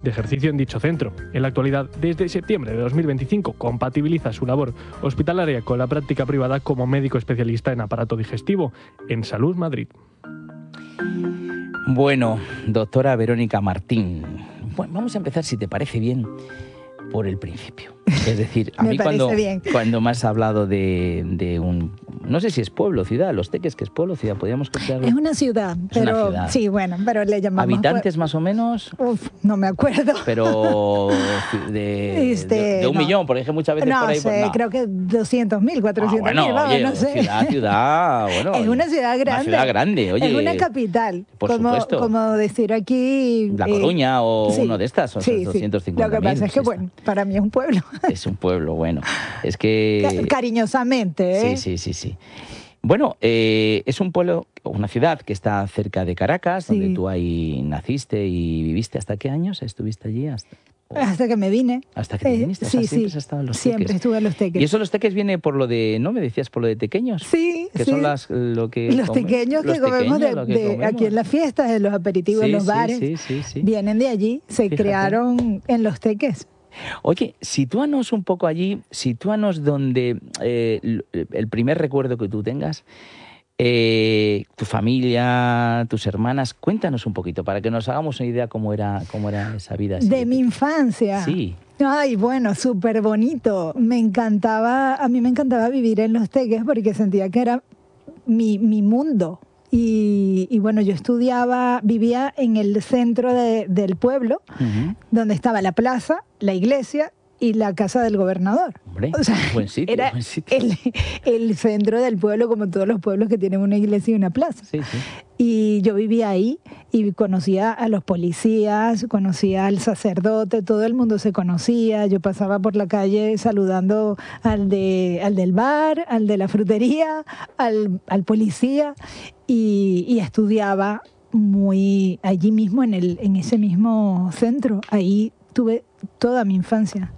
de ejercicio en dicho centro. En la actualidad, desde septiembre de 2025, compatibiliza su labor hospitalaria con la práctica privada como médico especialista en aparato digestivo en Salud Madrid. Bueno, doctora Verónica Martín, bueno, vamos a empezar, si te parece bien, por el principio. Es decir, a mí cuando me has hablado de un... No sé si es pueblo o ciudad, Los Teques, que es pueblo o ciudad, podríamos considerarlo. Es una ciudad, pero una ciudad. Sí, bueno, pero le llamamos... ¿Habitantes más o menos? Uf, no me acuerdo. Pero de 1 millón, por ejemplo, muchas veces por ahí... Sé, no, creo que 200.000, 400.000, bueno, no sé. Ciudad, bueno. Es una ciudad grande. Una ciudad grande, oye. Es una capital. Por supuesto. Como decir aquí... La Coruña o sí, uno de estas, o sea, 250.000. Lo que pasa es que, bueno, para mí es un pueblo. Es un pueblo, bueno. Es que... Cariñosamente, ¿eh? Sí. Bueno, es un pueblo, una ciudad que está cerca de Caracas, donde tú ahí naciste y viviste. ¿Hasta qué años estuviste allí? Hasta que me vine. ¿Hasta que te viniste? Sí, siempre has estado en Los Teques. Siempre estuve en Los Teques. ¿Y eso Los Teques viene por lo de, no me decías, por lo de tequeños? Sí, que son los tequeños que comemos aquí en las fiestas, en los aperitivos, en los bares. Sí. Vienen de allí, se crearon en Los Teques. Oye, sitúanos un poco allí, sitúanos donde el primer recuerdo que tú tengas, tu familia, tus hermanas, cuéntanos un poquito para que nos hagamos una idea cómo era esa vida. Así de mi infancia. Sí. Ay, bueno, súper bonito. A mí me encantaba vivir en Los Teques porque sentía que era mi mundo. Y bueno, yo vivía en el centro del pueblo, donde estaba la plaza, la iglesia y la casa del gobernador. Hombre, o sea, buen sitio. El centro del pueblo, como todos los pueblos que tienen una iglesia y una plaza. Sí. Y yo vivía ahí y conocía a los policías, conocía al sacerdote, todo el mundo se conocía. Yo pasaba por la calle saludando al del bar, al de la frutería, al policía y estudiaba allí mismo, en ese mismo centro. Ahí tuve toda mi infancia.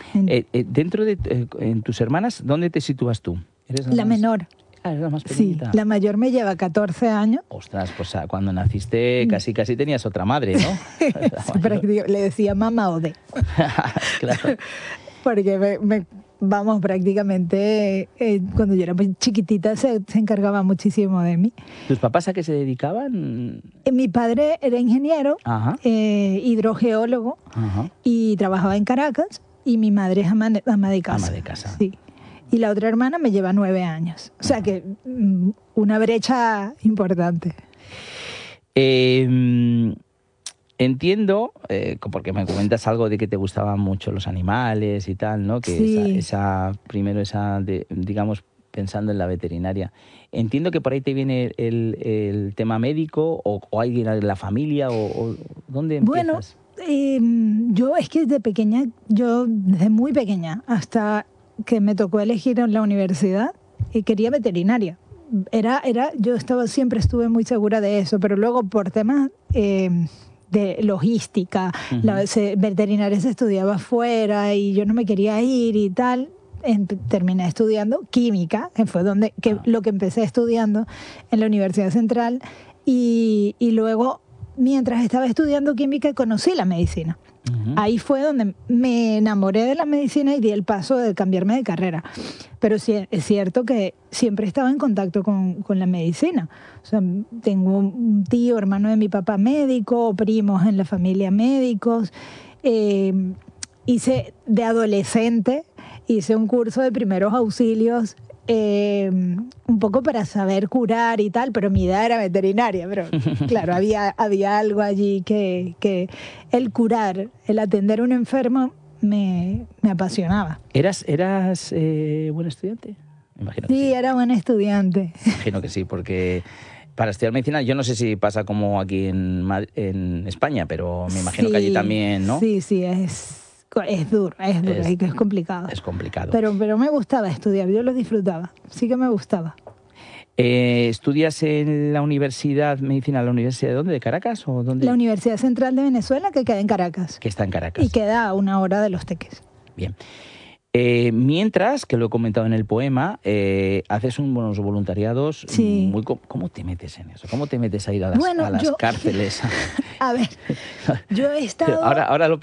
En tus hermanas, ¿dónde te sitúas tú? ¿Eres la menor. ¿Eres la más pequeñita? Sí, la mayor me lleva 14 años. Ostras, pues cuando naciste casi tenías otra madre, ¿no? Sí, le decía mamá Ode. Claro. Porque vamos, prácticamente, cuando yo era muy chiquitita se encargaba muchísimo de mí. ¿Tus papás a qué se dedicaban? Mi padre era ingeniero, hidrogeólogo, y trabajaba en Caracas, y mi madre es ama de casa. Ama de casa. Sí. Y la otra hermana me lleva 9 años. O sea que una brecha importante. Entiendo, porque me comentas algo de que te gustaban mucho los animales y tal, ¿no? Que sí. Primero digamos, pensando en la veterinaria. Entiendo que por ahí te viene el tema médico o alguien de la familia o ¿dónde empiezas? Bueno, yo es que desde muy pequeña hasta que me tocó elegir en la universidad y quería veterinaria. Yo siempre estuve muy segura de eso, pero luego por temas de logística, veterinaria se estudiaba afuera y yo no me quería ir y tal. Terminé estudiando química, que fue lo que empecé estudiando en la Universidad Central, y luego, mientras estaba estudiando química, conocí la medicina. Ahí fue donde me enamoré de la medicina y di el paso de cambiarme de carrera. Pero sí, es cierto que siempre estaba en contacto con la medicina. O sea, tengo un tío, hermano de mi papá médico, primos en la familia médicos. De adolescente, hice un curso de primeros auxilios, un poco para saber curar y tal, pero mi idea era veterinaria, pero claro, había algo allí que el curar, el atender a un enfermo me apasionaba. ¿Eras buen estudiante? Me imagino que sí. Sí, era buen estudiante. Me imagino que sí, porque para estudiar medicina, yo no sé si pasa como aquí en España, pero me imagino que allí también, ¿no? Sí, es duro, es complicado. Es complicado. Pero me gustaba estudiar, yo lo disfrutaba, sí que me gustaba. ¿Estudias en la Universidad Medicina? ¿La Universidad de dónde? ¿De Caracas o dónde? La Universidad Central de Venezuela, que queda en Caracas. Que está en Caracas. Y queda a 1 hora de Los Teques. Bien. Mientras, que lo he comentado en el poema, haces unos voluntariados. Sí. ¿Cómo te metes en eso? ¿Cómo te metes a ir a las cárceles? A ver, yo he estado... Ahora lo